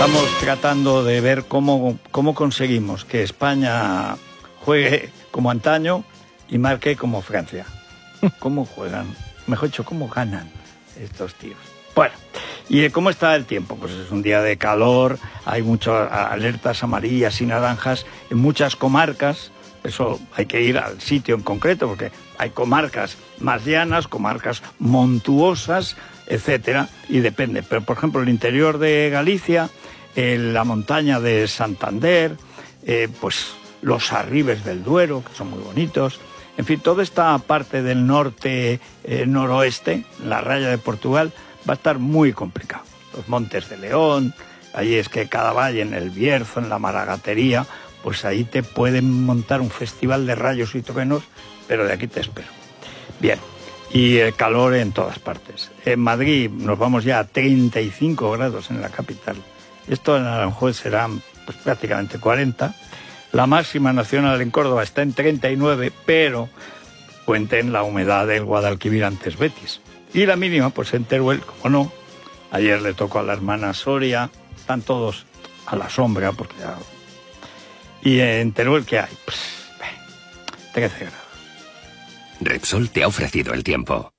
Estamos tratando de ver cómo conseguimos que España juegue como antaño y marque como Francia. ¿Cómo juegan? Mejor dicho, ¿cómo ganan estos tíos? Bueno, ¿y cómo está el tiempo? Pues es un día de calor, hay muchas alertas amarillas y naranjas en muchas comarcas. Eso hay que ir al sitio en concreto, porque hay comarcas más llanas, comarcas montuosas, etcétera, y depende. Pero, por ejemplo, el interior de Galicia, la montaña de Santander, pues los arribes del Duero, que son muy bonitos. En fin, toda esta parte del norte, noroeste, la raya de Portugal, va a estar muy complicado. Los Montes de León, allí es que cada valle, en el Bierzo, en la Maragatería, pues ahí te pueden montar un festival de rayos y truenos, pero de aquí te espero. Bien, y el calor en todas partes. En Madrid nos vamos ya a 35 grados en la capital. Esto en Aranjuez serán pues, prácticamente 40. La máxima nacional en Córdoba está en 39, pero cuenten la humedad del Guadalquivir antes Betis. Y la mínima, pues en Teruel, como no. Ayer le tocó a la hermana Soria, están todos a la sombra, porque ya... Y en Teruel, ¿qué hay? Pues 13 grados. Repsol te ha ofrecido el tiempo.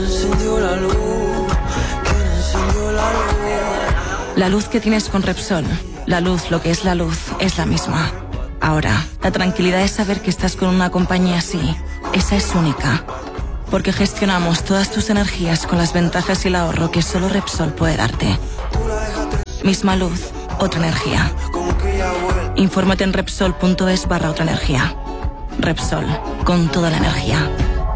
La luz que tienes con Repsol, la luz, lo que es la luz, es la misma. Ahora, la tranquilidad es saber que estás con una compañía así. Esa es única. Porque gestionamos todas tus energías con las ventajas y el ahorro que solo Repsol puede darte. Misma luz, otra energía. Infórmate en Repsol.es/otra energía. Repsol, con toda la energía.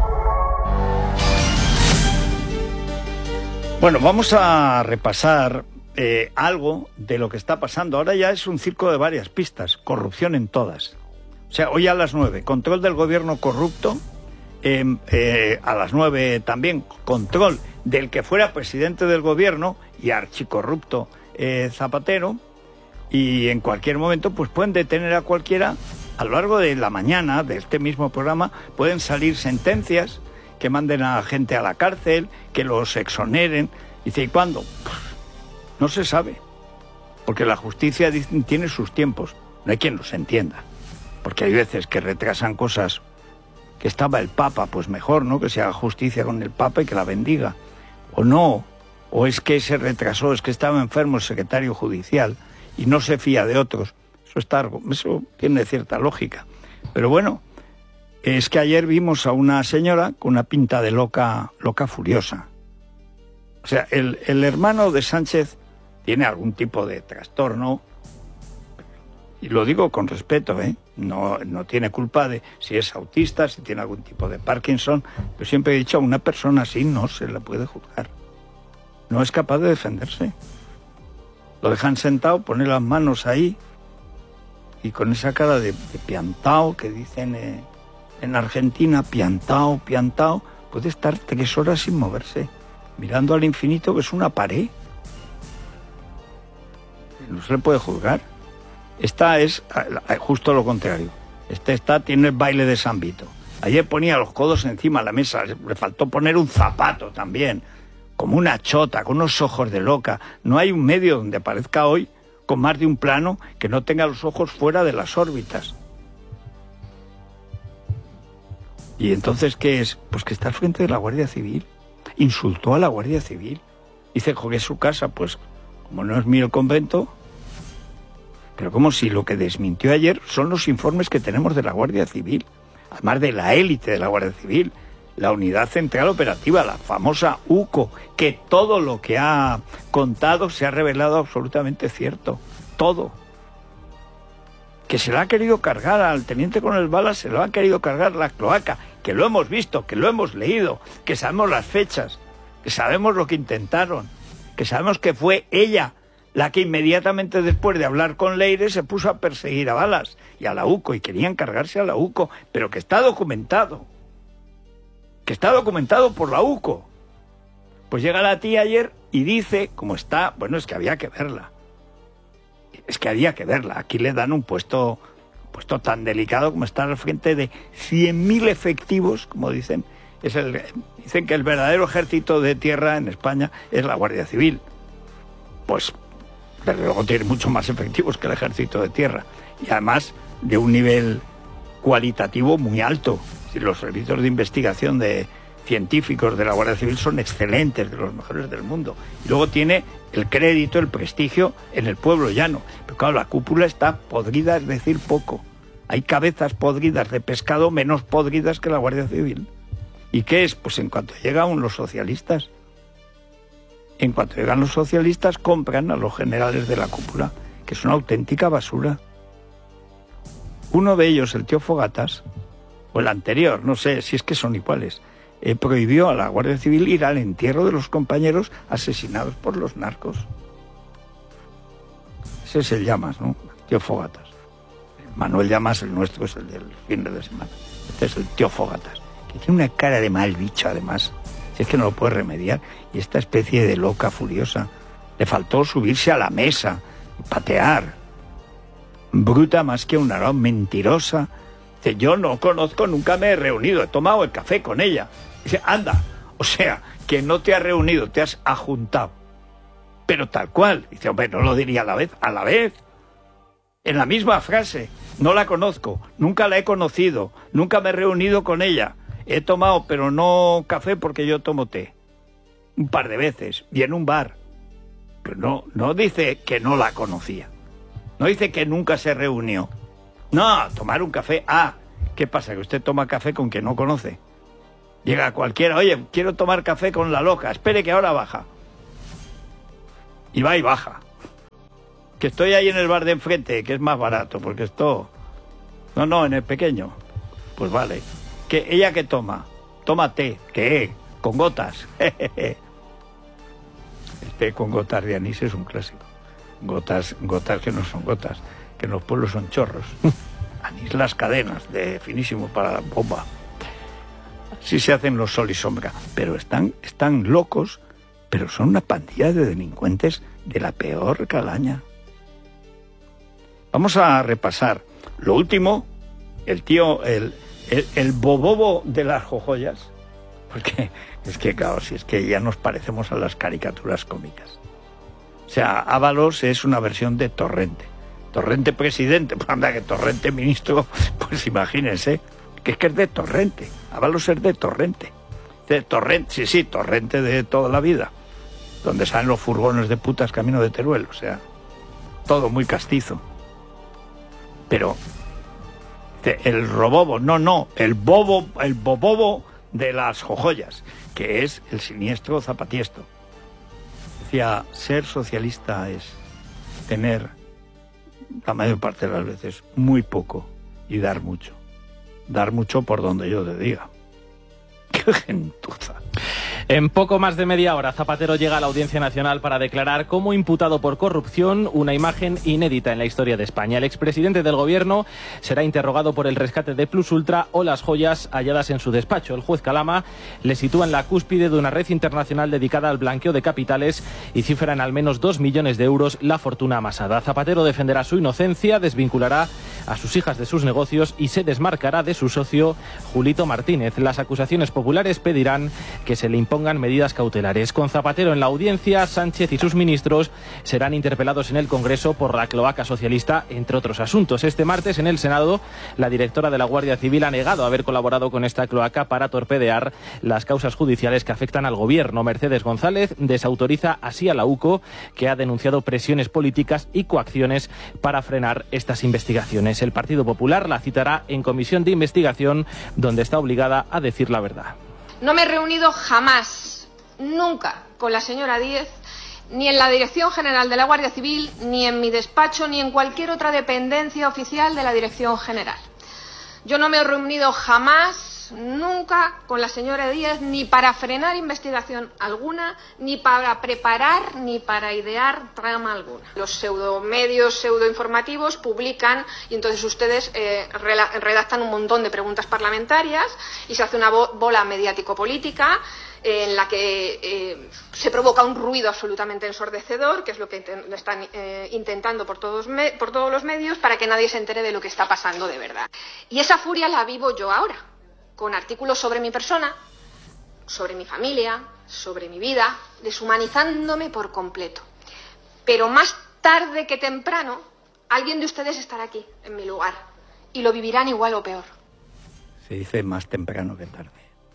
Bueno, vamos a repasar algo de lo que está pasando. Ahora ya es un circo de varias pistas, corrupción en todas. O sea, hoy a las 9, control del gobierno corrupto, a las 9 también, control del que fuera presidente del gobierno y archicorrupto Zapatero, y en cualquier momento pues pueden detener a cualquiera. A lo largo de la mañana de este mismo programa pueden salir sentencias que manden a gente a la cárcel, que los exoneren. Dice, ¿y cuándo? Pues, no se sabe, porque la justicia tiene sus tiempos. No hay quien los entienda, porque hay veces que retrasan cosas. Que estaba el Papa, pues mejor, ¿no? Que se haga justicia con el Papa y que la bendiga. O no, o es que se retrasó, es que estaba enfermo el secretario judicial y no se fía de otros. Eso tiene cierta lógica. Pero bueno, es que ayer vimos a una señora con una pinta de loca furiosa. O sea, el hermano de Sánchez tiene algún tipo de trastorno, y lo digo con respeto, ¿eh? No tiene culpa de si es autista, si tiene algún tipo de Parkinson. Yo siempre he dicho, a una persona así no se le puede juzgar. No es capaz de defenderse. Lo dejan sentado, pone las manos ahí, y con esa cara de piantao que dicen en Argentina, piantao, puede estar 3 horas sin moverse, mirando al infinito, que es una pared. No se le puede juzgar. Esta es justo lo contrario. Tiene el baile de San Vito. Ayer ponía los codos encima de la mesa, le faltó poner un zapato también, como una chota, con unos ojos de loca. No hay un medio donde aparezca hoy con más de un plano que no tenga los ojos fuera de las órbitas. ¿Y entonces qué es? Pues que está al frente de la Guardia Civil. Insultó a la Guardia Civil. Dice que es su casa, pues como no es mío el convento. Pero como si lo que desmintió ayer son los informes que tenemos de la Guardia Civil, además de la élite de la Guardia Civil, la Unidad Central Operativa, la famosa UCO, que todo lo que ha contado se ha revelado absolutamente cierto, todo. Que se le ha querido cargar al teniente coronel Bala, se lo ha querido cargar la cloaca, que lo hemos visto, que lo hemos leído, que sabemos las fechas, que sabemos lo que intentaron, que sabemos que fue ella la que inmediatamente después de hablar con Leire se puso a perseguir a Balas y a la UCO, y querían cargarse a la UCO, pero que está documentado por la UCO. Pues llega la tía ayer y dice, como está, bueno, es que había que verla. Aquí le dan un puesto tan delicado como estar al frente de 100.000 efectivos, como dicen. Dicen que el verdadero ejército de tierra en España es la Guardia Civil. Pues pero luego tiene mucho más efectivos que el ejército de tierra. Y además de un nivel cualitativo muy alto. Los servicios de investigación de científicos de la Guardia Civil son excelentes, de los mejores del mundo. Y luego tiene el crédito, el prestigio en el pueblo llano. Pero claro, la cúpula está podrida, es decir, poco. Hay cabezas podridas de pescado menos podridas que la Guardia Civil. ¿Y qué es? Pues en cuanto llegan los socialistas. En cuanto llegan los socialistas, compran a los generales de la cúpula, que es una auténtica basura. Uno de ellos, el tío Fogatas, o el anterior, no sé si es que son iguales, prohibió a la Guardia Civil ir al entierro de los compañeros asesinados por los narcos. Ese es el Llamas, ¿no? El tío Fogatas. Manuel Llamas, el nuestro, es el del fin de semana. Este es el tío Fogatas, que tiene una cara de mal bicho, además. Si es que no lo puede remediar. Y esta especie de loca furiosa. Le faltó subirse a la mesa, patear. Bruta más que una mentirosa. Dice, yo no conozco, nunca me he reunido, he tomado el café con ella. Dice, anda, o sea, que no te has reunido, te has ajuntado. Pero tal cual. Dice, hombre, no lo diría a la vez. En la misma frase, no la conozco, nunca la he conocido, nunca me he reunido con ella. He tomado, pero no café porque yo tomo té. Un par de veces, y en un bar. Pero no dice que no la conocía. No dice que nunca se reunió. No, tomar un café. Ah, ¿qué pasa? Que usted toma café con quien no conoce. Llega cualquiera, oye, quiero tomar café con la loca, espere que ahora baja. Y va y baja. Que estoy ahí en el bar de enfrente, que es más barato, porque esto... No, en el pequeño. Pues vale. Que ella que toma té, ¿qué? Con gotas. El té con gotas de anís es un clásico. Gotas que no son gotas, que en los pueblos son chorros. Anís las cadenas, de finísimo para la bomba. Así se hacen los sol y sombra. Pero están locos, pero son una pandilla de delincuentes de la peor calaña. Vamos a repasar. Lo último, el tío, el bobobo de las jojoyas, porque es que, claro, si es que ya nos parecemos a las caricaturas cómicas. O sea, Ábalos es una versión de Torrente. Torrente presidente, pues anda, que Torrente ministro, pues imagínense, que es de Torrente. Ábalos es de Torrente. De Torrente, sí, Torrente de toda la vida. Donde salen los furgones de putas camino de Teruel, o sea, todo muy castizo. Pero el robobo, el bobobo de las jojoyas, que es el siniestro Zapatiesto. Decía, ser socialista es tener, la mayor parte de las veces, muy poco y dar mucho. Dar mucho por donde yo te diga. ¡Qué gentuza! En poco más de media hora, Zapatero llega a la Audiencia Nacional para declarar como imputado por corrupción, una imagen inédita en la historia de España. El expresidente del Gobierno será interrogado por el rescate de Plus Ultra o las joyas halladas en su despacho. El juez Calama le sitúa en la cúspide de una red internacional dedicada al blanqueo de capitales y cifra en al menos 2 millones de euros la fortuna amasada. Zapatero defenderá su inocencia, desvinculará a sus hijas de sus negocios y se desmarcará de su socio Julito Martínez. Las acusaciones populares pedirán que se le impongan medidas cautelares. Con Zapatero en la audiencia, Sánchez y sus ministros serán interpelados en el Congreso por la cloaca socialista, entre otros asuntos. Este martes, en el Senado, la directora de la Guardia Civil ha negado haber colaborado con esta cloaca para torpedear las causas judiciales que afectan al Gobierno. Mercedes González desautoriza así a la UCO, que ha denunciado presiones políticas y coacciones para frenar estas investigaciones. El Partido Popular la citará en comisión de investigación, donde está obligada a decir la verdad. No me he reunido jamás, nunca, con la señora Díez, ni en la Dirección General de la Guardia Civil, ni en mi despacho, ni en cualquier otra dependencia oficial de la Dirección General. Yo no me he reunido jamás, nunca, con la señora Díez, ni para frenar investigación alguna, ni para preparar, ni para idear trama alguna. Los pseudomedios, pseudoinformativos publican y entonces ustedes redactan un montón de preguntas parlamentarias y se hace una bola mediático-política en la que se provoca un ruido absolutamente ensordecedor, que es lo que están intentando por todos los medios, para que nadie se entere de lo que está pasando de verdad. Y esa furia la vivo yo ahora, con artículos sobre mi persona, sobre mi familia, sobre mi vida, deshumanizándome por completo. Pero más tarde que temprano, alguien de ustedes estará aquí, en mi lugar, y lo vivirán igual o peor. Se dice más temprano que tarde.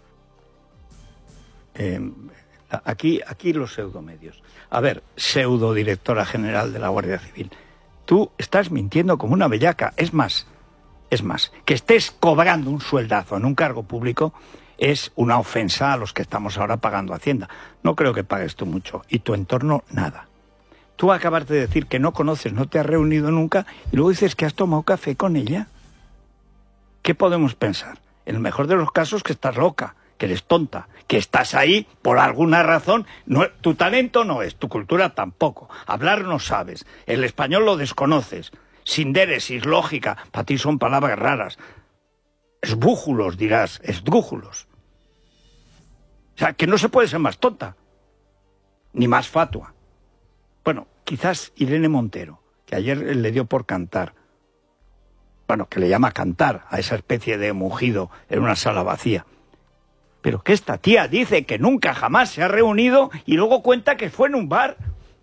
Aquí los pseudomedios. A ver, pseudodirectora general de la Guardia Civil, tú estás mintiendo como una bellaca. Es más, que estés cobrando un sueldazo en un cargo público es una ofensa a los que estamos ahora pagando Hacienda. No creo que pagues tú mucho, y tu entorno nada. Tú acabas de decir que no conoces, no te has reunido nunca, y luego dices que has tomado café con ella. ¿Qué podemos pensar? En el mejor de los casos, que estás loca, que eres tonta, que estás ahí por alguna razón. No, tu talento no es, tu cultura tampoco. Hablar no sabes, el español lo desconoces. Sindéresis, lógica, para ti son palabras raras. Esbújulos, dirás, esdrújulos. O sea, que no se puede ser más tonta, ni más fatua. Bueno, quizás Irene Montero, que ayer le dio por cantar. Bueno, que le llama cantar a esa especie de mugido en una sala vacía. Pero que esta tía dice que nunca jamás se ha reunido y luego cuenta que fue en un bar.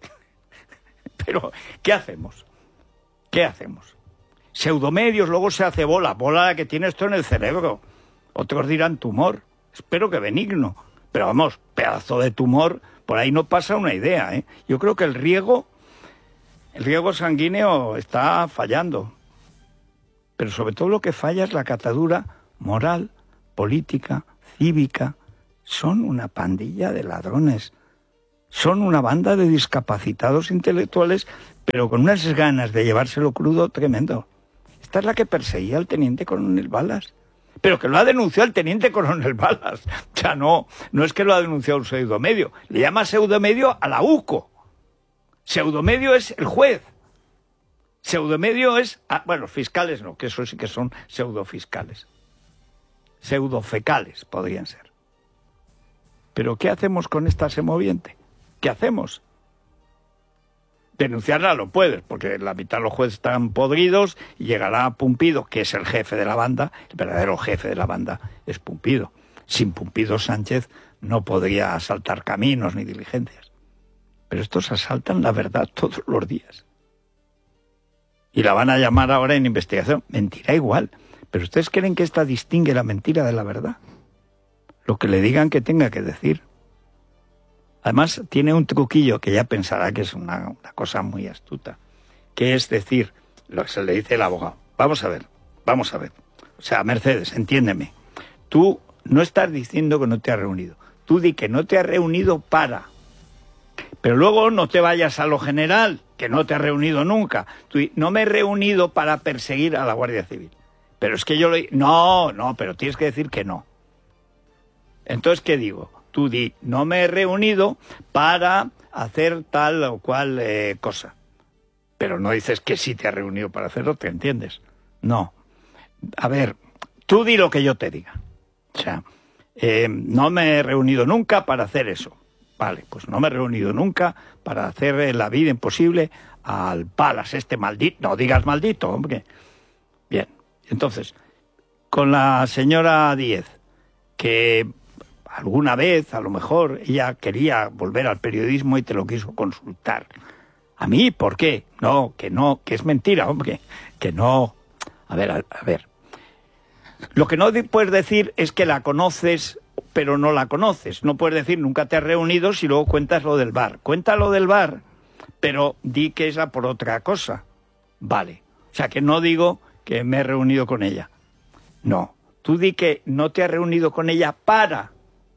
Pero, ¿qué hacemos? ¿Qué hacemos? Pseudomedios, luego se hace bola la que tiene esto en el cerebro. Otros dirán tumor, espero que benigno. Pero vamos, pedazo de tumor, por ahí no pasa una idea, ¿eh? Yo creo que el riego sanguíneo está fallando. Pero sobre todo lo que falla es la catadura moral, política, cívica. Son una pandilla de ladrones. Son una banda de discapacitados intelectuales, pero con unas ganas de llevárselo crudo tremendo. Esta es la que perseguía al teniente coronel Balas. Pero que lo ha denunciado el teniente coronel Balas. O sea, no es que lo ha denunciado un pseudomedio. Le llama pseudomedio a la UCO. Pseudomedio es el juez. Pseudomedio es... bueno, fiscales no, que eso sí que son pseudofiscales. Pseudofecales podrían ser. Pero ¿qué hacemos con esta semoviente? ¿Qué hacemos? Denunciarla lo puedes, porque la mitad de los jueces están podridos y llegará a Pumpido, que es el jefe de la banda. El verdadero jefe de la banda es Pumpido. Sin Pumpido Sánchez no podría asaltar caminos ni diligencias. Pero estos asaltan la verdad todos los días. Y la van a llamar ahora en investigación. Mentira igual. Pero ustedes creen que esta distingue la mentira de la verdad. Lo que le digan que tenga que decir. Además, tiene un truquillo que ya pensará que es una cosa muy astuta, que es decir, lo que se le dice el abogado. Vamos a ver. O sea, Mercedes, entiéndeme. Tú no estás diciendo que no te has reunido. Tú di que no te has reunido para. Pero luego no te vayas a lo general, que no te has reunido nunca. Tú di, no me he reunido para perseguir a la Guardia Civil. Pero es que yo no, pero tienes que decir que no. Entonces, ¿qué digo? Tú di, no me he reunido para hacer tal o cual cosa. Pero no dices que sí te has reunido para hacerlo, ¿te entiendes? No. A ver, tú di lo que yo te diga. O sea, no me he reunido nunca para hacer eso. Vale, pues no me he reunido nunca para hacer la vida imposible al Balas, este maldito. No digas maldito, hombre. Bien, entonces, con la señora Díez, que... alguna vez, a lo mejor, ella quería volver al periodismo y te lo quiso consultar. ¿A mí? ¿Por qué? No, que es mentira, hombre, que no. A ver. Lo que no puedes decir es que la conoces, pero no la conoces. No puedes decir nunca te has reunido si luego cuentas lo del bar. Cuenta lo del bar, pero di que es por otra cosa. Vale. O sea, que no digo que me he reunido con ella. No. Tú di que no te has reunido con ella para...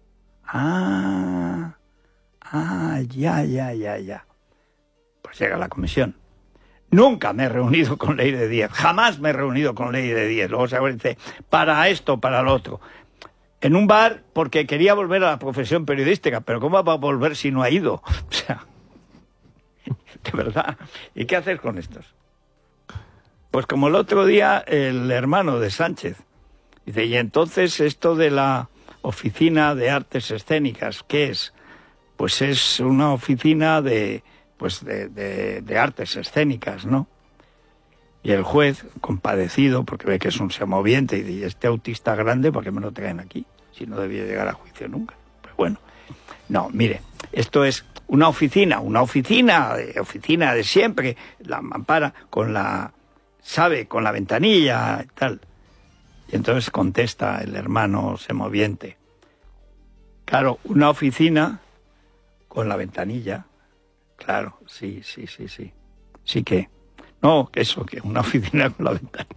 ya. Pues llega la comisión. Nunca me he reunido con Ley de Díez. Jamás me he reunido con Ley de Díez. Luego se dice, para esto, para lo otro. En un bar, porque quería volver a la profesión periodística. Pero ¿cómo va a volver si no ha ido? O sea, de verdad. ¿Y qué hacer con estos? Pues como el otro día, el hermano de Sánchez. Dice, y entonces esto de la... Oficina de Artes Escénicas, ¿qué es? Pues es una oficina de artes escénicas, ¿no? Y el juez, compadecido, porque ve que es un semoviente, y dice, este autista grande, ¿por qué me lo traen aquí? Si no debía llegar a juicio nunca. Pues bueno, no, mire, esto es una oficina de siempre, la mampara con la ventanilla y tal. Y entonces contesta el hermano semoviente. Claro, una oficina con la ventanilla. Claro, sí. Sí que... No, que una oficina con la ventanilla.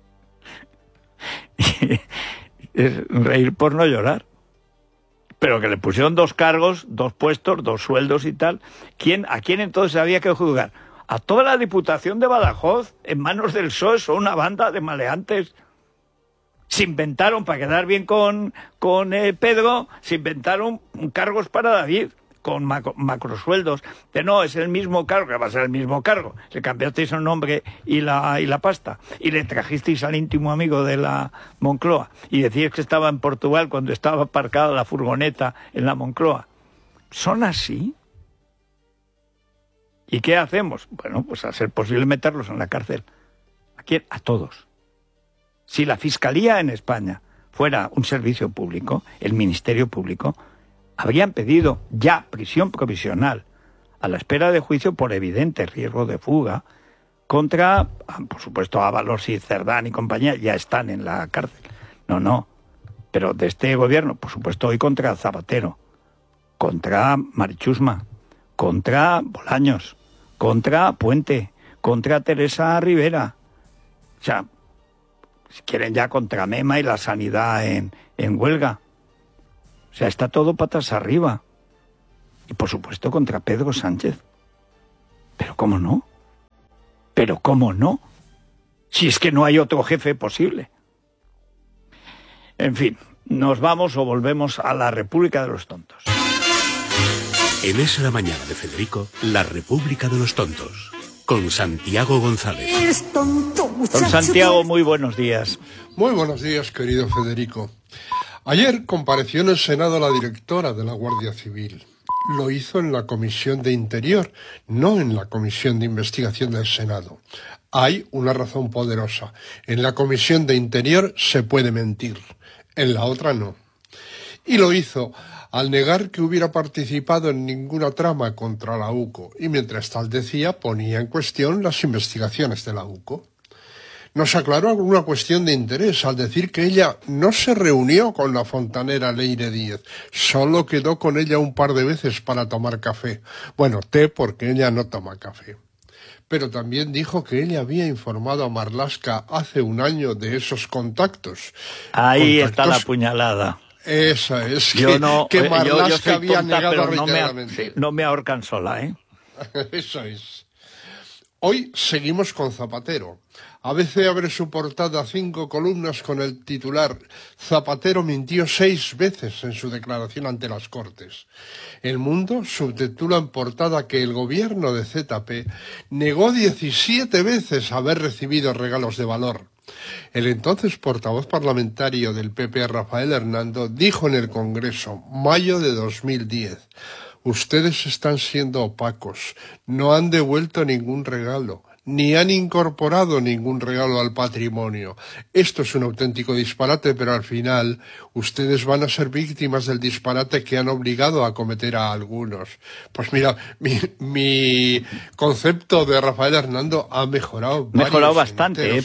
Es reír por no llorar. Pero que le pusieron 2 cargos, 2 puestos, 2 sueldos y tal. ¿A quién entonces había que juzgar? A toda la Diputación de Badajoz, en manos del PSOE, son una banda de maleantes. Se inventaron, para quedar bien con Pedro, se inventaron cargos para David, con macrosueldos. Que no, es el mismo cargo, que va a ser el mismo cargo. Le cambiasteis el nombre y la pasta. Y le trajisteis al íntimo amigo de la Moncloa. Y decíais que estaba en Portugal cuando estaba aparcada la furgoneta en la Moncloa. ¿Son así? ¿Y qué hacemos? Bueno, pues a ser posible meterlos en la cárcel. ¿A quién? A todos. Si la Fiscalía en España fuera un servicio público, el Ministerio Público, habrían pedido ya prisión provisional a la espera de juicio por evidente riesgo de fuga contra, por supuesto, Ábalos y Cerdán y compañía, ya están en la cárcel. No. Pero de este gobierno, por supuesto, hoy contra Zapatero, contra Marichusma, contra Bolaños, contra Puente, contra Teresa Rivera. O sea, si quieren ya contra Mema y la sanidad en huelga. O sea, está todo patas arriba. Y por supuesto contra Pedro Sánchez. ¿Pero cómo no? Si es que no hay otro jefe posible. En fin, nos vamos o volvemos a la República de los Tontos. En Es la Mañana de Federico, la República de los Tontos. Con Santiago González. Don Santiago, muy buenos días. Muy buenos días, querido Federico. Ayer compareció en el Senado la directora de la Guardia Civil. Lo hizo en la Comisión de Interior, no en la Comisión de Investigación del Senado. Hay una razón poderosa. En la Comisión de Interior se puede mentir, en la otra no. Y lo hizo al negar que hubiera participado en ninguna trama contra la UCO, y mientras tal decía, ponía en cuestión las investigaciones de la UCO. Nos aclaró alguna cuestión de interés al decir que ella no se reunió con la fontanera Leire Díez, solo quedó con ella un par de veces para tomar café. Bueno, té porque ella no toma café. Pero también dijo que ella había informado a Marlaska hace un año de esos contactos. Ahí está la puñalada. Esa es, que Marlaska había tonta, negado pero reiteradamente. no me ahorcan sola, ¿eh? Eso es. Hoy seguimos con Zapatero. ABC abre su portada a 5 columnas con el titular «Zapatero mintió 6 veces en su declaración ante las Cortes». El Mundo subtitula en portada que el gobierno de ZP negó 17 veces haber recibido regalos de valor. El entonces portavoz parlamentario del PP, Rafael Hernando, dijo en el Congreso, mayo de 2010, «Ustedes están siendo opacos, no han devuelto ningún regalo, ni han incorporado ningún regalo al patrimonio. Esto es un auténtico disparate, pero al final ustedes van a ser víctimas del disparate que han obligado a cometer a algunos». Pues mira, mi concepto de Rafael Hernando ha mejorado. Mejorado bastante, ¿eh?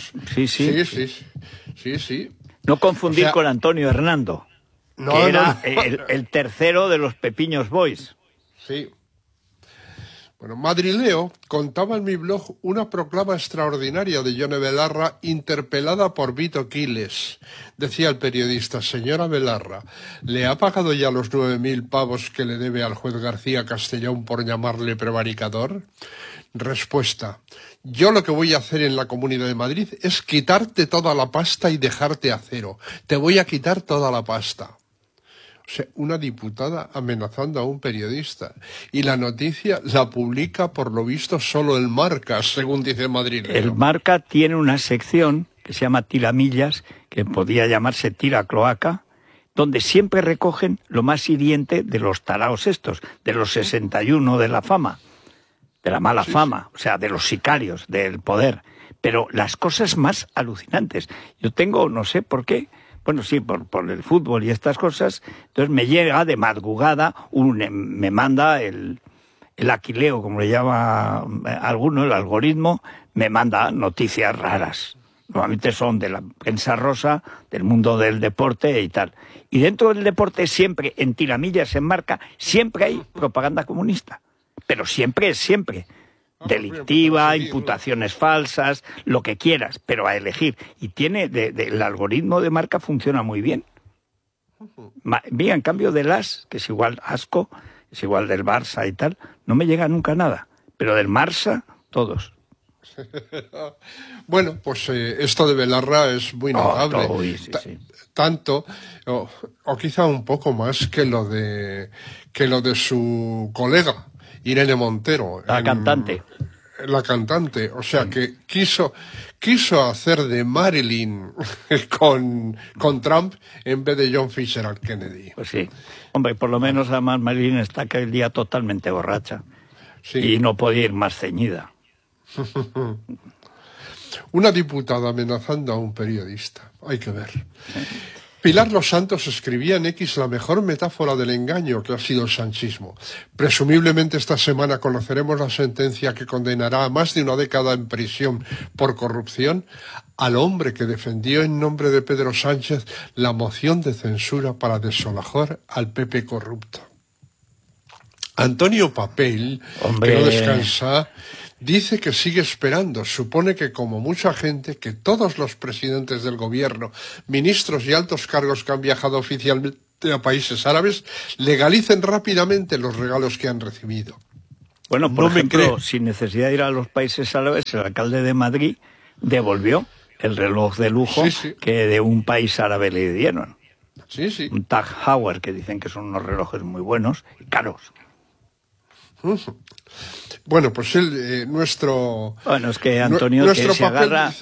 Sí. No confundir con Antonio Hernando, que era el tercero de los Pepiños Boys. Sí. Bueno, Madrileo contaba en mi blog una proclama extraordinaria de Yone Belarra interpelada por Vito Quiles. Decía el periodista, señora Belarra, ¿le ha pagado ya los 9.000 pavos que le debe al juez García Castellón por llamarle prevaricador? Respuesta, yo lo que voy a hacer en la Comunidad de Madrid es quitarte toda la pasta y dejarte a cero. Te voy a quitar toda la pasta. O sea, una diputada amenazando a un periodista. Y la noticia la publica, por lo visto, solo el Marca, según dice Madrid. El Marca tiene una sección que se llama Tiramillas, que podía llamarse Tira Cloaca, donde siempre recogen lo más hiriente de los taraos estos, de los 61 de la fama, de la mala fama, o sea, de los sicarios, del poder. Pero las cosas más alucinantes. Yo tengo, no sé por qué, bueno, sí, por el fútbol y estas cosas, entonces me llega de madrugada, me manda el el aquileo, como le llama alguno, el algoritmo, me manda noticias raras. Normalmente son de la prensa rosa, del mundo del deporte y tal. Y dentro del deporte siempre, en tiramillas, en Marca, siempre hay propaganda comunista. Pero siempre es siempre. Delictiva, imputaciones falsas, lo que quieras, pero a elegir. Y tiene, el algoritmo de Marca funciona muy bien. Mira, en cambio de las, que es igual Asco, es igual del Barça y tal, no me llega nunca nada. Pero del Marsa, todos. Bueno, pues esto de Belarra es muy notable. Sí. Tanto, o quizá un poco más que lo de su colega, Irene Montero. La cantante. La cantante, o sea que quiso hacer de Marilyn con Trump en vez de John Fitzgerald Kennedy. Pues sí. Hombre, por lo menos además Marilyn está aquel día totalmente borracha. Sí. Y no podía ir más ceñida. Una diputada amenazando a un periodista. Hay que ver. Pilar Los Santos escribía en X la mejor metáfora del engaño que ha sido el sanchismo. Presumiblemente esta semana conoceremos la sentencia que condenará a más de una década en prisión por corrupción al hombre que defendió en nombre de Pedro Sánchez la moción de censura para desolajar al PP corrupto. Antonio Papel, que no descansa, dice que sigue esperando. Supone que, como mucha gente, que todos los presidentes del gobierno, ministros y altos cargos que han viajado oficialmente a países árabes, legalicen rápidamente los regalos que han recibido. Bueno, por ejemplo, sin necesidad de ir a los países árabes, el alcalde de Madrid devolvió el reloj de lujo que de un país árabe le dieron. Sí. Un Tag Heuer, que dicen que son unos relojes muy buenos y caros. Bueno, pues nuestro... Bueno, es que Antonio que se agarra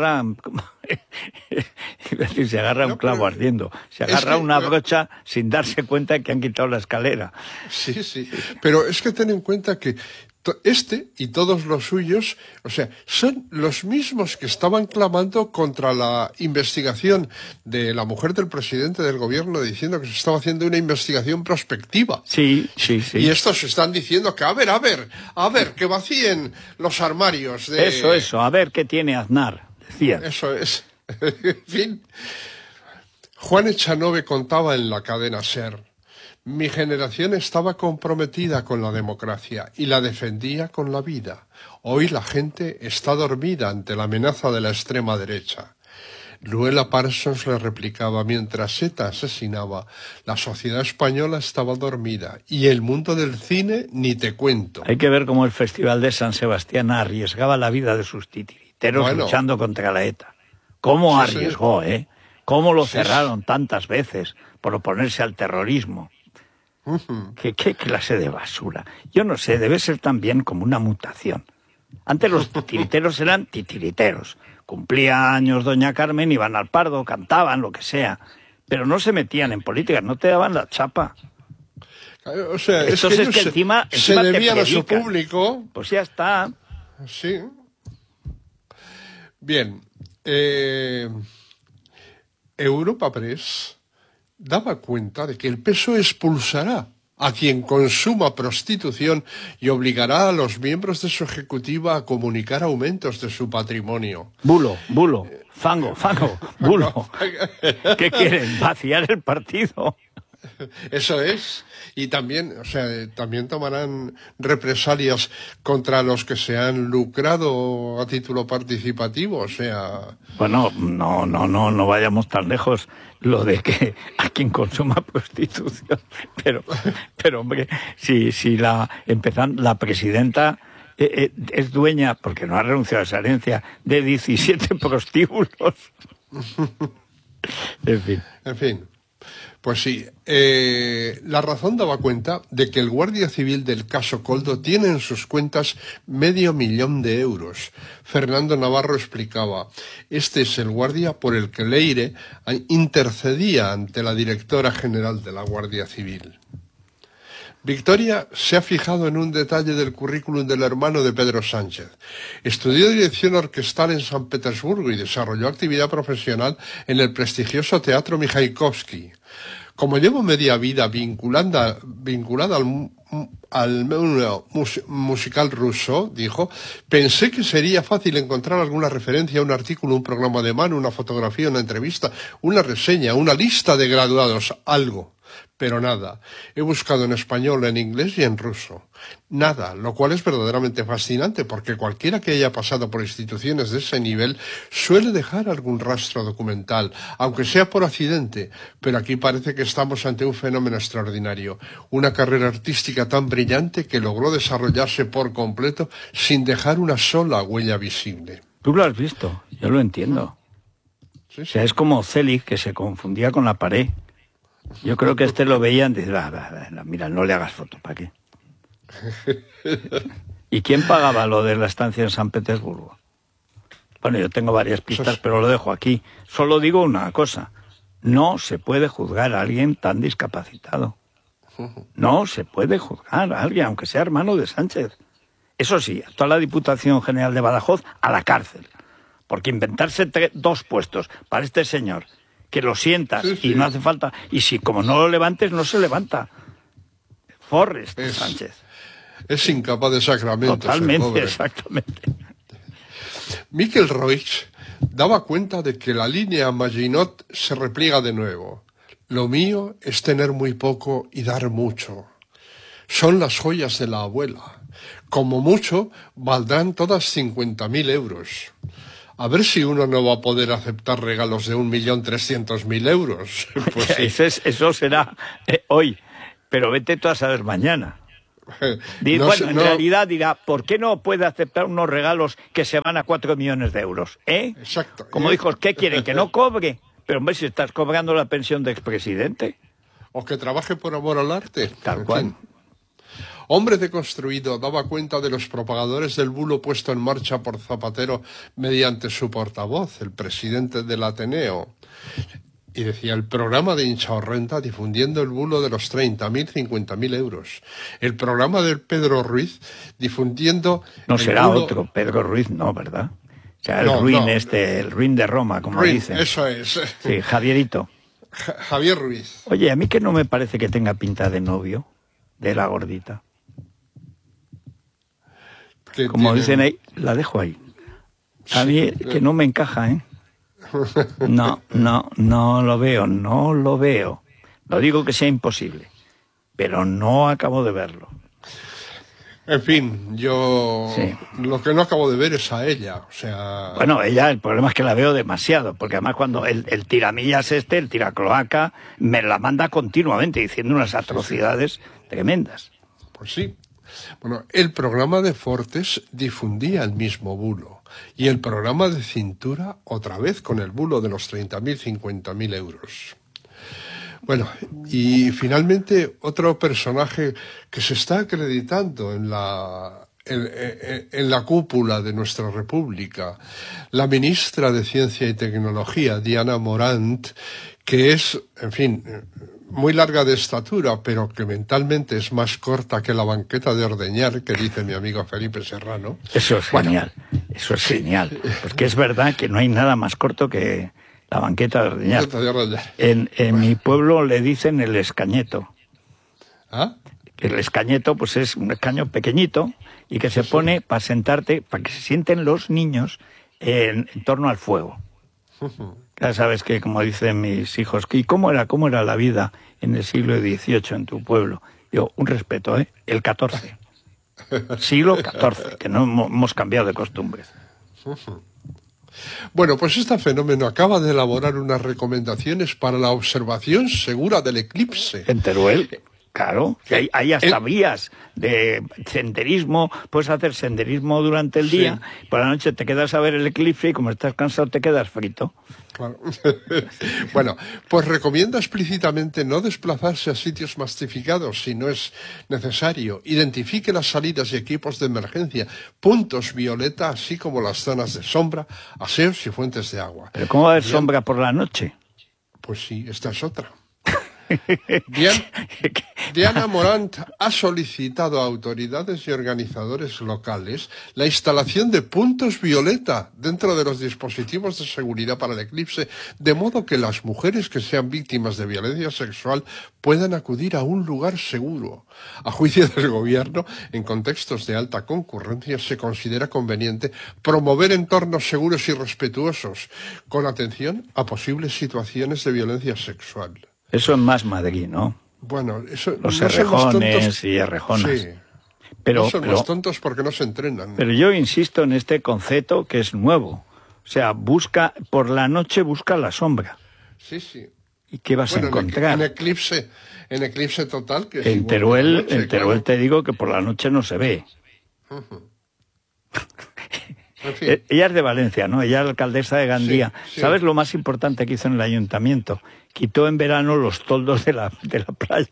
un clavo ardiendo. Se agarra una brocha sin darse cuenta de que han quitado la escalera. Sí. Pero es que ten en cuenta que y todos los suyos, o sea, son los mismos que estaban clamando contra la investigación de la mujer del presidente del gobierno, diciendo que se estaba haciendo una investigación prospectiva. Sí. Y estos están diciendo que a ver, que vacíen los armarios de... Eso, a ver qué tiene Aznar, decía. Eso es. En fin. Juan Echanove contaba en la cadena SER: mi generación estaba comprometida con la democracia y la defendía con la vida. Hoy la gente está dormida ante la amenaza de la extrema derecha. Luella Parsons le replicaba: mientras ETA asesinaba, la sociedad española estaba dormida. Y el mundo del cine, ni te cuento. Hay que ver cómo el Festival de San Sebastián arriesgaba la vida de sus titiriteros luchando contra la ETA. ¿Cómo arriesgó, ¿Cómo lo cerraron tantas veces por oponerse al terrorismo? ¿Qué clase de basura? Yo no sé, debe ser también como una mutación. Antes los titiriteros eran titiriteros. Cumplía años doña Carmen, iban al Pardo, cantaban, lo que sea. Pero no se metían en política, no te daban la chapa. O sea, entonces es que encima se debían a su público. Pues ya está. Sí. Bien. Europa Press daba cuenta de que el PSOE expulsará a quien consuma prostitución y obligará a los miembros de su ejecutiva a comunicar aumentos de su patrimonio. Bulo, fango, bulo. ¿Qué quieren? ¿Vaciar el partido? Eso es. Y también, también tomarán represalias contra los que se han lucrado a título participativo, Bueno, no vayamos tan lejos. Lo de que a quien consuma prostitución. Pero hombre, si la presidenta es dueña, porque no ha renunciado a esa herencia, de 17 prostíbulos. En fin. Pues sí, La Razón daba cuenta de que el guardia civil del caso Koldo tiene en sus cuentas $500,000 de euros. Fernando Navarro explicaba: este es el guardia por el que Leire intercedía ante la directora general de la Guardia Civil. Victoria se ha fijado en un detalle del currículum del hermano de Pedro Sánchez. Estudió dirección orquestal en San Petersburgo y desarrolló actividad profesional en el prestigioso Teatro Mijaíkovski. Como llevo media vida vinculada al mundo musical ruso, dijo, pensé que sería fácil encontrar alguna referencia a un artículo, un programa de mano, una fotografía, una entrevista, una reseña, una lista de graduados, algo. Pero nada. He buscado en español, en inglés y en ruso. Nada, lo cual es verdaderamente fascinante, porque cualquiera que haya pasado por instituciones de ese nivel suele dejar algún rastro documental, aunque sea por accidente, pero aquí parece que estamos ante un fenómeno extraordinario, una carrera artística tan brillante que logró desarrollarse por completo sin dejar una sola huella visible. Tú lo has visto, yo lo entiendo. Sí, O sea, es como Celig, que se confundía con la pared. Yo creo que lo veían y decían, mira, no le hagas foto, ¿para qué? ¿Y quién pagaba lo de la estancia en San Petersburgo? Bueno, yo tengo varias pistas, pero lo dejo aquí. Solo digo una cosa, no se puede juzgar a alguien tan discapacitado. No se puede juzgar a alguien, aunque sea hermano de Sánchez. Eso sí, a toda la Diputación General de Badajoz a la cárcel. Porque inventarse 2 puestos para este señor, que lo sientas y no hace falta, y si como no lo levantes, no se levanta. Forrest Sánchez. Es incapaz de sacramentos. Totalmente, exactamente. Miquel Roig daba cuenta de que la línea Maginot se repliega de nuevo. Lo mío es tener muy poco y dar mucho. Son las joyas de la abuela. Como mucho, valdrán todas 50.000 euros. A ver si uno no va a poder aceptar regalos de 1.300.000 euros. Pues sí. Eso será hoy, pero vete tú a saber mañana. En realidad dirá, ¿por qué no puede aceptar unos regalos que se van a 4 millones de euros? Exacto. Como dijo, ¿qué quieren? ¿Que no cobre? Pero hombre, si estás cobrando la pensión de expresidente. O que trabaje por amor al arte. Tal cual. Hombre deconstruido daba cuenta de los propagadores del bulo puesto en marcha por Zapatero mediante su portavoz, el presidente del Ateneo. Y decía, el programa de Inchaurrenta difundiendo el bulo de los 30.000, 50.000 euros. El programa del Pedro Ruiz difundiendo... No será bulo... otro, Pedro Ruiz no, ¿verdad? O sea, el Ruin de Roma, como dicen. Eso es. Sí, Javierito. Javier Ruiz. Oye, a mí que no me parece que tenga pinta de novio de la gordita. Como dicen ahí, la dejo ahí. A mí que no me encaja, ¿eh? No lo veo. No digo que sea imposible, pero no acabo de verlo. En fin, yo lo que no acabo de ver es a ella, o sea... Bueno, ella, el problema es que la veo demasiado, porque además cuando el tiramillas el tiracloaca, me la manda continuamente diciendo unas atrocidades tremendas. Pues sí. Bueno, el programa de Fortes difundía el mismo bulo, y el programa de Cintura otra vez con el bulo de los 30.000, 50.000 euros. Bueno, y finalmente otro personaje que se está acreditando en la cúpula de nuestra República, la ministra de Ciencia y Tecnología, Diana Morant, que es, en fin, muy larga de estatura, pero que mentalmente es más corta que la banqueta de ordeñar, que dice mi amigo Felipe Serrano. Eso es genial, eso es genial, porque es verdad que no hay nada más corto que la banqueta de ordeñar. En mi pueblo le dicen el escañeto. ¿Ah? El escañeto pues es un escaño pequeñito y que se pone para sentarte, para que se sienten los niños en torno al fuego. Ya sabes que, como dicen mis hijos, ¿y cómo era la vida en el siglo XVIII en tu pueblo? Yo, un respeto, el XIV. Siglo XIV, que no hemos cambiado de costumbres. Bueno, pues este fenómeno acaba de elaborar unas recomendaciones para la observación segura del eclipse. En Teruel, claro, que hay hasta vías de senderismo, puedes hacer senderismo durante el día, por la noche te quedas a ver el eclipse y como estás cansado te quedas frito. Claro. Bueno, pues recomienda explícitamente no desplazarse a sitios mastificados si no es necesario. Identifique las salidas y equipos de emergencia, puntos violeta, así como las zonas de sombra, aseos y fuentes de agua. ¿Pero cómo va a haber sombra por la noche? Pues sí, esta es otra. Bien. Diana Morant ha solicitado a autoridades y organizadores locales la instalación de puntos violeta dentro de los dispositivos de seguridad para el eclipse, de modo que las mujeres que sean víctimas de violencia sexual puedan acudir a un lugar seguro. A juicio del gobierno, en contextos de alta concurrencia se considera conveniente promover entornos seguros y respetuosos, con atención a posibles situaciones de violencia sexual. Eso es más Madrid, ¿no? Bueno, eso, los no errejones y errejonas. Sí. Pero, no son los tontos porque no se entrenan. Pero yo insisto en este concepto que es nuevo. O sea, por la noche busca la sombra. Sí, sí. ¿Y qué vas a encontrar? En eclipse total. Que en Teruel, claro. Te digo que por la noche no se ve. En fin. Ella es de Valencia, ¿no? Ella es alcaldesa de Gandía. Sí, sí. ¿Sabes lo más importante que hizo en el ayuntamiento? Quitó en verano los toldos de la playa.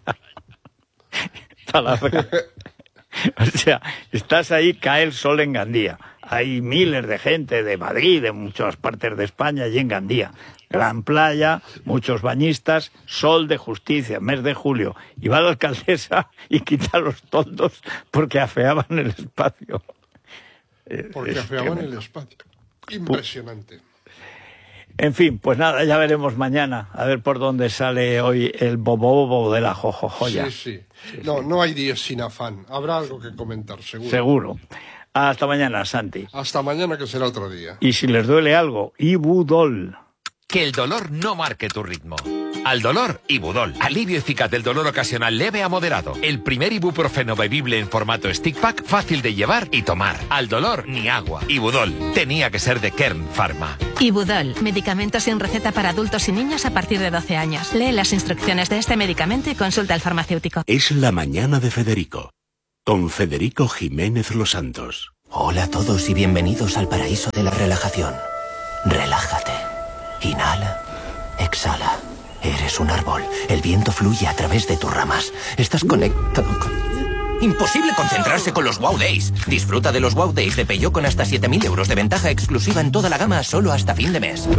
Palabra. O sea, estás ahí, cae el sol en Gandía. Hay miles de gente de Madrid, de muchas partes de España, allí en Gandía. Gran playa, muchos bañistas, sol de justicia, mes de julio. Y va la alcaldesa y quita los toldos porque afeaban el espacio. Porque afeaban el espacio. Impresionante. En fin, pues nada, ya veremos mañana, a ver por dónde sale hoy el bobo de la jojojoya. Sí. No hay días sin afán. Habrá algo que comentar, seguro. Seguro. Hasta mañana, Santi. Hasta mañana, que será otro día. Y si les duele algo, Ibudol. Que el dolor no marque tu ritmo. Al dolor, Ibudol. Alivio eficaz del dolor ocasional leve a moderado. El primer ibuprofeno bebible en formato stick pack, fácil de llevar y tomar. Al dolor, ni agua. Ibudol. Tenía que ser de Kern Pharma. Ibudol. Medicamento sin receta para adultos y niños a partir de 12 años. Lee las instrucciones de este medicamento y consulta al farmacéutico. Es la mañana de Federico. Con Federico Jiménez Los Santos. Hola a todos y bienvenidos al paraíso de la relajación. Relájate. Inhala. Exhala. Eres un árbol. El viento fluye a través de tus ramas. Estás conectado con... Imposible concentrarse con los Wow Days. Disfruta de los Wow Days de Peugeot con hasta 7.000 euros de ventaja exclusiva en toda la gama solo hasta fin de mes.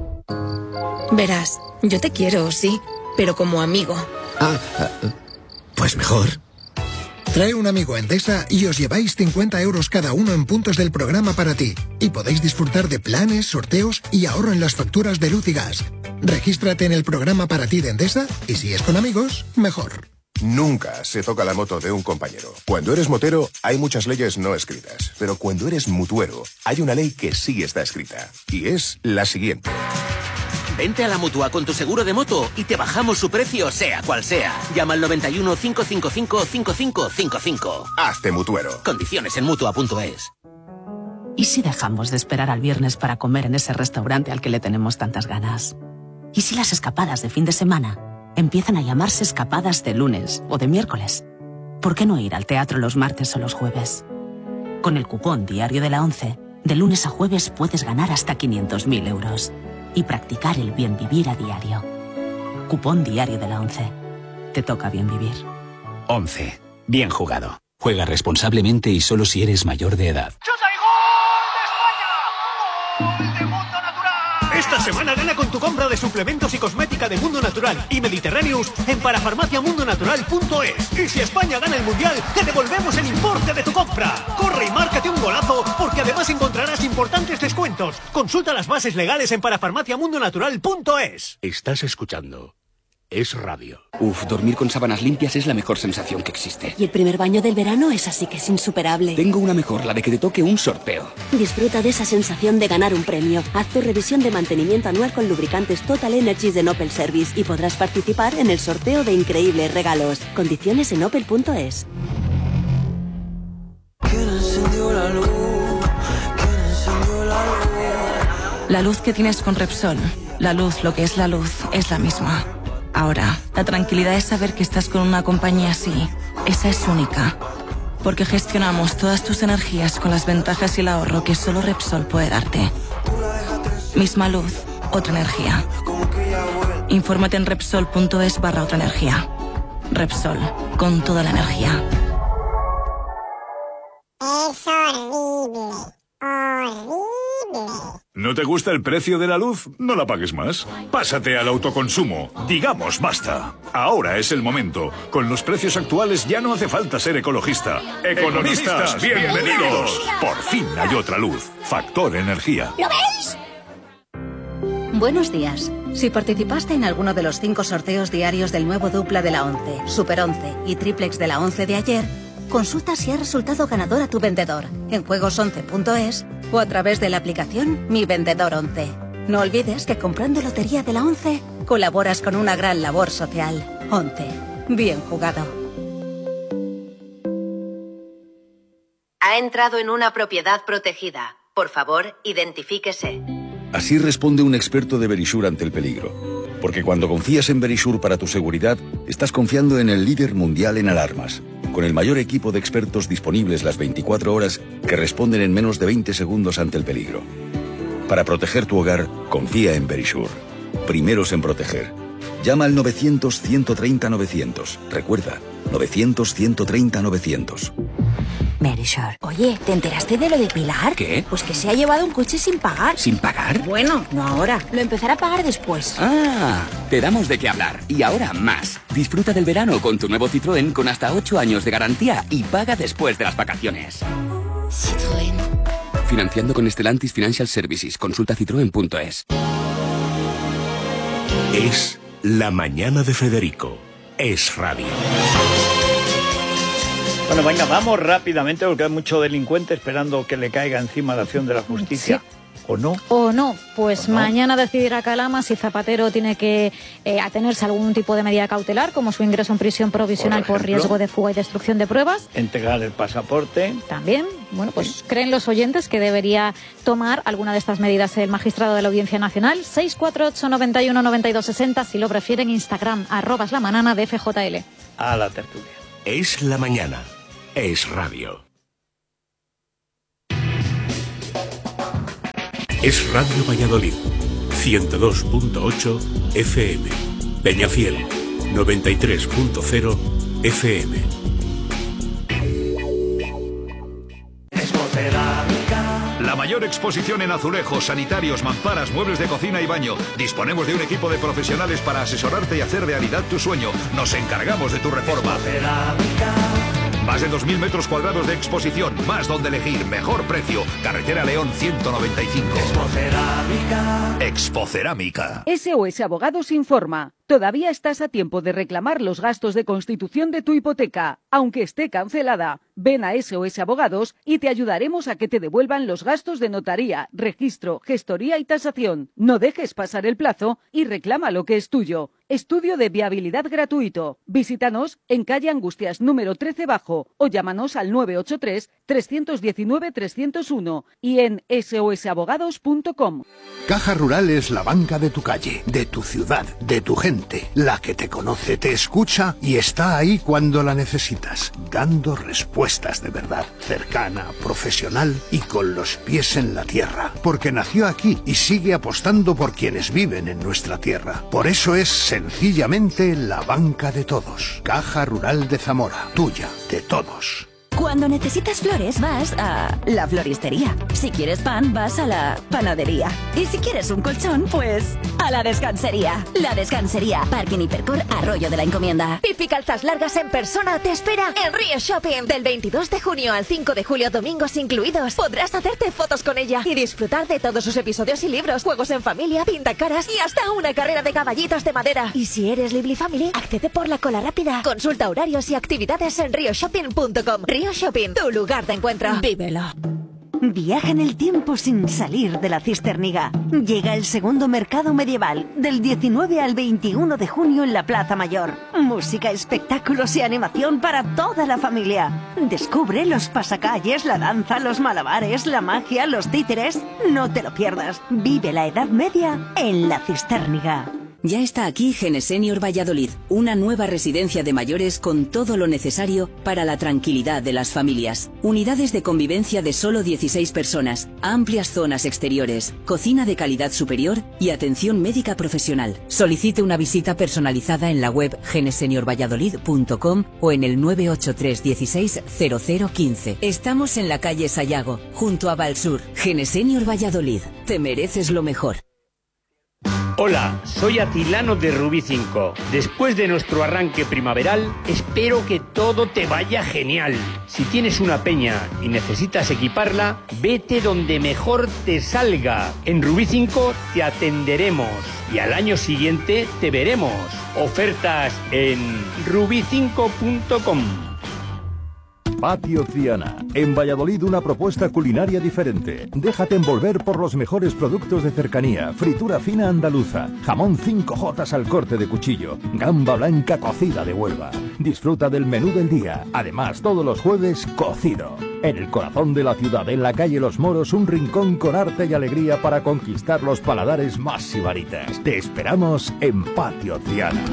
Verás, yo te quiero, sí, pero como amigo. Pues mejor. Trae un amigo a Endesa y os lleváis 50 euros cada uno en puntos del programa para ti. Y podéis disfrutar de planes, sorteos y ahorro en las facturas de luz y gas. Regístrate en el programa para ti de Endesa y si es con amigos, mejor. Nunca se toca la moto de un compañero. Cuando eres motero, hay muchas leyes no escritas. Pero cuando eres mutuero, hay una ley que sí está escrita. Y es la siguiente. Vente a la Mutua con tu seguro de moto y te bajamos su precio, sea cual sea. Llama al 91 555 5555. Hazte mutuero. Condiciones en Mutua.es. ¿Y si dejamos de esperar al viernes para comer en ese restaurante al que le tenemos tantas ganas? ¿Y si las escapadas de fin de semana empiezan a llamarse escapadas de lunes o de miércoles? ¿Por qué no ir al teatro los martes o los jueves? Con el cupón diario de la 11, de lunes a jueves puedes ganar hasta 500.000 euros y practicar el bien vivir a diario. Cupón diario de la 11. Te toca bien vivir. 11. Bien jugado. Juega responsablemente y solo si eres mayor de edad. Esta semana gana con tu compra de suplementos y cosmética de Mundo Natural y Mediterráneos en parafarmaciamundonatural.es. Y si España gana el Mundial, te devolvemos el importe de tu compra. Corre y márcate un golazo, porque además encontrarás importantes descuentos. Consulta las bases legales en parafarmaciamundonatural.es. Estás escuchando Es Radio. Dormir con sábanas limpias es la mejor sensación que existe. Y el primer baño del verano es así que es insuperable. Tengo una mejor, la de que te toque un sorteo. Disfruta de esa sensación de ganar un premio. Haz tu revisión de mantenimiento anual con lubricantes Total Energies de Opel Service y podrás participar en el sorteo de increíbles regalos. Condiciones en opel.es. La luz que tienes con Repsol, la luz, lo que es la misma. Ahora, la tranquilidad es saber que estás con una compañía así. Esa es única. Porque gestionamos todas tus energías con las ventajas y el ahorro que solo Repsol puede darte. Misma luz, otra energía. Infórmate en Repsol.es/otra energía. Repsol, con toda la energía. Es horrible. Horrible. ¿No te gusta el precio de la luz? No la pagues más. Pásate al autoconsumo. Digamos basta. Ahora es el momento. Con los precios actuales ya no hace falta ser ecologista. ¡Economistas, bienvenidos! Por fin hay otra luz. Factor Energía. ¿Lo veis? Buenos días. Si participaste en alguno de los 5 sorteos diarios del nuevo dupla de la 11, Super 11 y triplex de la 11 de ayer, consulta si ha resultado ganador a tu vendedor en juegos11.es o a través de la aplicación Mi Vendedor 11. No olvides que comprando lotería de la 11 colaboras con una gran labor social. 11. Bien jugado. Ha entrado en una propiedad protegida. Por favor, identifíquese. Así responde un experto de Verisure ante el peligro. Porque cuando confías en Verisure para tu seguridad, estás confiando en el líder mundial en alarmas, con el mayor equipo de expertos disponibles las 24 horas que responden en menos de 20 segundos ante el peligro. Para proteger tu hogar, confía en Verisure. Primeros en proteger. Llama al 900-130-900. Recuerda, 900-130-900. Verisure. Oye, ¿te enteraste de lo de Pilar? ¿Qué? Pues que se ha llevado un coche sin pagar. ¿Sin pagar? Bueno, no ahora. Lo empezará a pagar después. Ah, te damos de qué hablar. Y ahora más. Disfruta del verano con tu nuevo Citroën con hasta 8 años de garantía y paga después de las vacaciones. Citroën. Financiando con Stellantis Financial Services. Consulta citroen.es. Es La Mañana de Federico. Es radio. Bueno, venga, vamos rápidamente porque hay mucho delincuente esperando que le caiga encima la acción de la justicia. Sí. ¿O no? O no. Pues ¿o no? Mañana decidirá Calama si Zapatero tiene que atenerse a algún tipo de medida cautelar, como su ingreso en prisión provisional por riesgo de fuga y destrucción de pruebas. Entregar el pasaporte. También. Bueno, pues creen los oyentes que debería tomar alguna de estas medidas el magistrado de la Audiencia Nacional. 648-91-9260, si lo prefieren, Instagram, @lamanana de FJL. A la tertulia. Es la mañana. Es radio. Es Radio Valladolid, 102.8 FM. Peñafiel, 93.0 FM. La mayor exposición en azulejos, sanitarios, mamparas, muebles de cocina y baño. Disponemos de un equipo de profesionales para asesorarte y hacer realidad tu sueño. Nos encargamos de tu reforma. Más de 2.000 metros cuadrados de exposición, más donde elegir, mejor precio. Carretera León 195. Expocerámica. SOS Abogados informa. Todavía estás a tiempo de reclamar los gastos de constitución de tu hipoteca, aunque esté cancelada. Ven a SOS Abogados y te ayudaremos a que te devuelvan los gastos de notaría, registro, gestoría y tasación. No dejes pasar el plazo y reclama lo que es tuyo. Estudio de viabilidad gratuito. Visítanos en calle Angustias número 13 Bajo o llámanos al 983-319-301 y en sosabogados.com. Caja Rural es la banca de tu calle, de tu ciudad, de tu gente. La que te conoce, te escucha y está ahí cuando la necesitas, dando respuestas de verdad, cercana, profesional y con los pies en la tierra, porque nació aquí y sigue apostando por quienes viven en nuestra tierra. Por eso es sencillamente la banca de todos. Caja Rural de Zamora, tuya, de todos. Cuando necesitas flores vas a la floristería. Si quieres pan vas a la panadería. Y si quieres un colchón, pues a la descansería. La Descansería, Parking Hipercor, Arroyo de la Encomienda. Pipi Calzas Largas en persona te esperan en Río Shopping. Del 22 de junio al 5 de julio, domingos incluidos. Podrás hacerte fotos con ella y disfrutar de todos sus episodios y libros, juegos en familia, pintacaras y hasta una carrera de caballitos de madera. Y si eres Lively Family, accede por la cola rápida. Consulta horarios y actividades en rioshopping.com. Río Shopping, tu lugar de encuentro. Vívelo. Viaja en el tiempo sin salir de la Cisterniga. Llega el segundo mercado medieval, del 19 al 21 de junio en la Plaza Mayor. Música, espectáculos y animación para toda la familia. Descubre los pasacalles, la danza, los malabares, la magia, los títeres. No te lo pierdas. Vive la Edad Media en la Cisterniga. Ya está aquí Genesenior Valladolid, una nueva residencia de mayores con todo lo necesario para la tranquilidad de las familias. Unidades de convivencia de solo 16 personas, amplias zonas exteriores, cocina de calidad superior y atención médica profesional. Solicite una visita personalizada en la web geneseniorvalladolid.com o en el 983 16 0015. Estamos en la calle Sayago, junto a Valsur. Genesenior Valladolid, te mereces lo mejor. Hola, soy Atilano de Rubí 5. Después de nuestro arranque primaveral, espero que todo te vaya genial. Si tienes una peña y necesitas equiparla, vete donde mejor te salga. En Rubí 5 te atenderemos y al año siguiente te veremos. Ofertas en rubi5.com. Patio Triana. En Valladolid una propuesta culinaria diferente. Déjate envolver por los mejores productos de cercanía. Fritura fina andaluza. Jamón 5J al corte de cuchillo. Gamba blanca cocida de Huelva. Disfruta del menú del día. Además, todos los jueves, cocido. En el corazón de la ciudad, en la calle Los Moros, un rincón con arte y alegría para conquistar los paladares más sibaritas. Te esperamos en Patio Triana.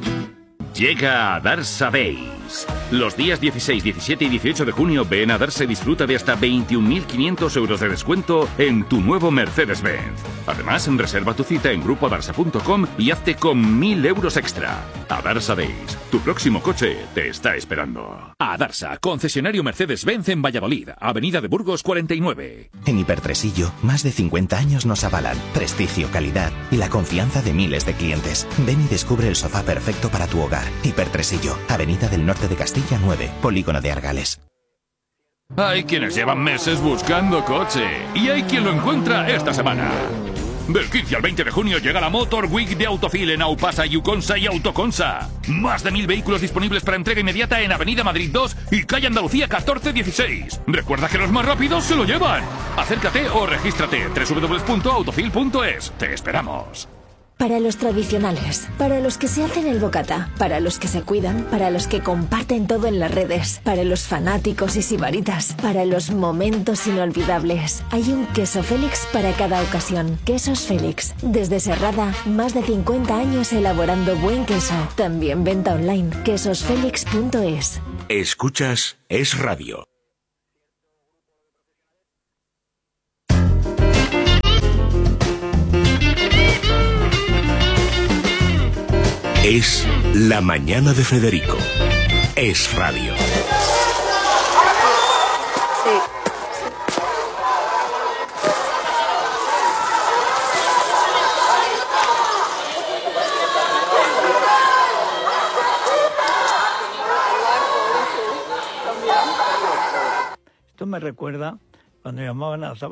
Llega a Darsa Days. Los días 16, 17 y 18 de junio ven a Darsa y disfruta de hasta 21.500 euros de descuento en tu nuevo Mercedes-Benz. Además, reserva tu cita en grupodarsa.com y hazte con 1.000 euros extra. A Darsa Days, tu próximo coche te está esperando. A Darsa, concesionario Mercedes-Benz en Valladolid, Avenida de Burgos 49. En Hipertresillo, más de 50 años nos avalan. Prestigio, calidad y la confianza de miles de clientes. Ven y descubre el sofá perfecto para tu hogar. Hipertresillo, Avenida del Norte de Castilla 9, Polígono de Argales. Hay quienes llevan meses buscando coche y hay quien lo encuentra esta semana. Del 15 al 20 de junio llega la Motor Week de Autofil en Aupasa, Yuconsa y Autoconsa. Más de 1.000 vehículos disponibles para entrega inmediata en Avenida Madrid 2 y calle Andalucía 1416. Recuerda que los más rápidos se lo llevan. Acércate o regístrate www.autofil.es. Te esperamos. Para los tradicionales, para los que se hacen el bocata, para los que se cuidan, para los que comparten todo en las redes, para los fanáticos y sibaritas, para los momentos inolvidables. Hay un queso Félix para cada ocasión. Quesos Félix. Desde Serrada, más de 50 años elaborando buen queso. También venta online. quesosfelix.es. Escuchas Es Radio. Es la mañana de Federico. Es radio. Esto me recuerda cuando llamaban a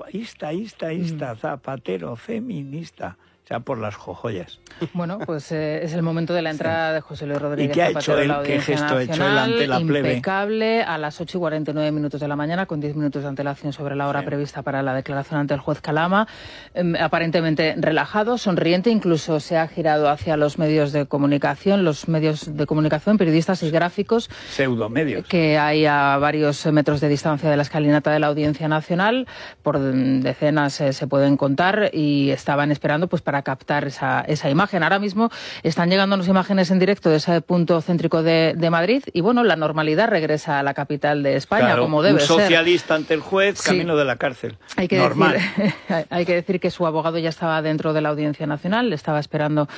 zapatero, feminista. O sea, por las jojoyas. Bueno, pues es el momento de la entrada de José Luis Rodríguez. ¿Y qué ha Zapatero hecho él? La ¿Qué gesto ha hecho él ante la plebe? Impecable, a las 8:49 de la mañana, con 10 minutos de antelación sobre la hora prevista para la declaración ante el juez Calama. Aparentemente relajado, sonriente, incluso se ha girado hacia los medios de comunicación, periodistas y gráficos. Pseudomedios. Que hay a varios metros de distancia de la escalinata de la Audiencia Nacional. Por decenas se pueden contar y estaban esperando pues para captar esa imagen. Ahora mismo están llegándonos imágenes en directo de ese punto céntrico de Madrid y bueno, la normalidad regresa a la capital de España, claro, como debe ser. Un socialista ante el juez, camino de la cárcel. Normal. Hay que decir que su abogado ya estaba dentro de la Audiencia Nacional, le estaba esperando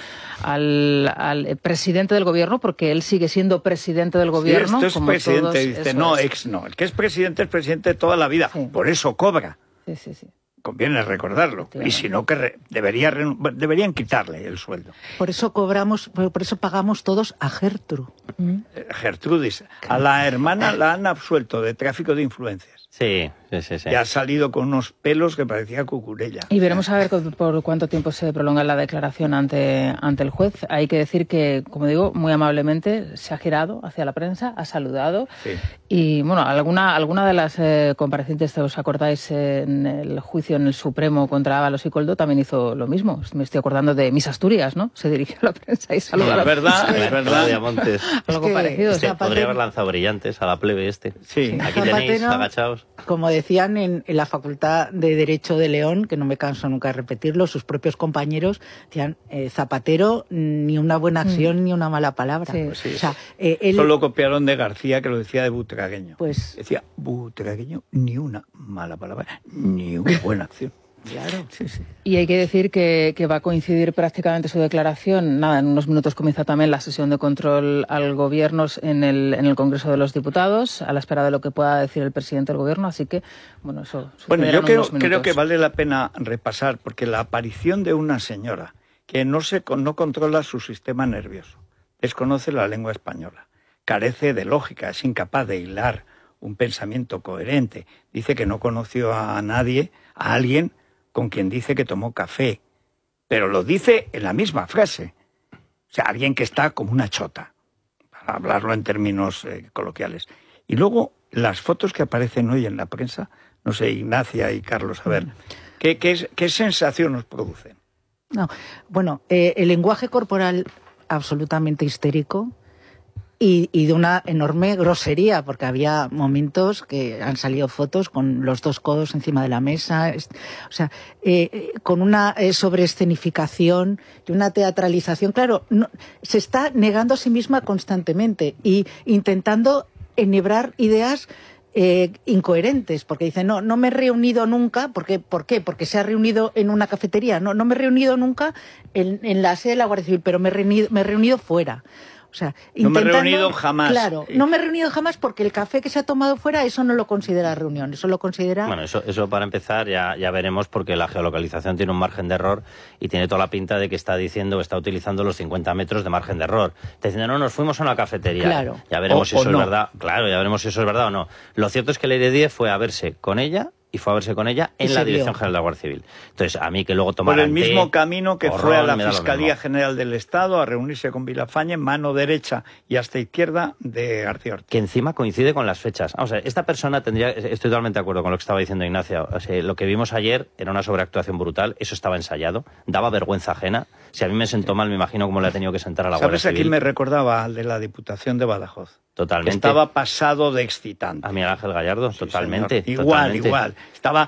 al presidente del gobierno, porque él sigue siendo presidente del gobierno. Sí, esto es como presidente, todos, dice, no, ex no. El que es presidente toda la vida. Sí. Por eso cobra. Sí. Conviene recordarlo. Y si no, que deberían quitarle el sueldo. Por eso pagamos todos a Gertrude. Gertrudis. A la hermana la han absuelto de tráfico de influencias. Sí. Y ha salido con unos pelos que parecía cucurella. Y veremos a ver por cuánto tiempo se prolonga la declaración ante el juez. Hay que decir que, como digo, muy amablemente se ha girado hacia la prensa, ha saludado. Sí. Y bueno, alguna de las comparecientes, ¿os acordáis? En el juicio en el Supremo contra Ábalos y Coldo también hizo lo mismo. Me estoy acordando de Miss Asturias, ¿no? Se dirigió a la prensa y saludó a la prensa. Es verdad. Diamantes. Algo parecido. Podría haber lanzado brillantes a la plebe este. Sí. Aquí tenéis, agachaos. tontos. Como decían en la Facultad de Derecho de León, que no me canso nunca de repetirlo, sus propios compañeros decían, Zapatero, ni una buena acción ni una mala palabra. Sí. Pues sí, o sea, eso lo copiaron de García, que lo decía de butragueño. Pues decía, butragueño, ni una mala palabra, ni una buena acción. Claro. Sí. Y hay que decir que va a coincidir prácticamente su declaración. Nada, en unos minutos comienza también la sesión de control al Gobierno en el Congreso de los Diputados, a la espera de lo que pueda decir el presidente del Gobierno. Así que, bueno, eso sucederá yo en unos minutos. creo que vale la pena repasar, porque la aparición de una señora que no controla su sistema nervioso, desconoce la lengua española, carece de lógica, es incapaz de hilar un pensamiento coherente, dice que no conoció a alguien con quien dice que tomó café, pero lo dice en la misma frase. O sea, alguien que está como una chota, para hablarlo en términos coloquiales. Y luego, las fotos que aparecen hoy en la prensa, no sé, Ignacia y Carlos, a ver, ¿qué sensación nos producen? No, bueno, el lenguaje corporal absolutamente histérico, y de una enorme grosería, porque había momentos que han salido fotos con los dos codos encima de la mesa, o sea, con una sobreescenificación y una teatralización. Claro, se está negando a sí misma constantemente y intentando enhebrar ideas incoherentes, porque dice, no me he reunido nunca, ¿por qué? Porque se ha reunido en una cafetería, no me he reunido nunca en la sede de la Guardia Civil, pero me he reunido fuera. O sea, no me he reunido jamás. Claro, no me he reunido jamás porque el café que se ha tomado fuera, eso no lo considera reunión, eso lo considera... Bueno, eso para empezar ya veremos, porque la geolocalización tiene un margen de error y tiene toda la pinta de que está utilizando los 50 metros de margen de error. Está diciendo, no, nos fuimos a una cafetería. Claro. Ya veremos si eso es verdad. Claro, ya veremos si eso es verdad o no. Lo cierto es que Leire Díez fue a verse con ella en la Dirección General de la Guardia Civil. Entonces, a mí que luego tomaran por el mismo camino que fue a la Fiscalía General General del Estado a reunirse con Villafañe, mano derecha y hasta izquierda de García Ortiz. Que encima coincide con las fechas. Vamos a ver, esta persona estoy totalmente de acuerdo con lo que estaba diciendo Ignacia. O sea, lo que vimos ayer era una sobreactuación brutal, eso estaba ensayado, daba vergüenza ajena. Si a mí me sentó mal, me imagino cómo le ha tenido que sentar a la Guardia Civil. ¿Sabes a quién me recordaba? Al de la Diputación de Badajoz. Totalmente. Estaba pasado de excitante. A Miguel Ángel Gallardo, sí, totalmente. Igual. Estaba...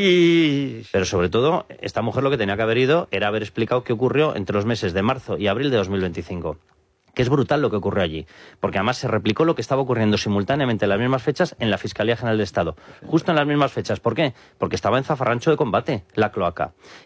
Pero sobre todo, esta mujer lo que tenía que haber ido era haber explicado qué ocurrió entre los meses de marzo y abril de 2025. Que es brutal lo que ocurrió allí, porque además se replicó lo que estaba ocurriendo simultáneamente en las mismas fechas en la Fiscalía General del Estado. Justo en las mismas fechas. ¿Por qué? Porque estaba en zafarrancho de combate la cloaca.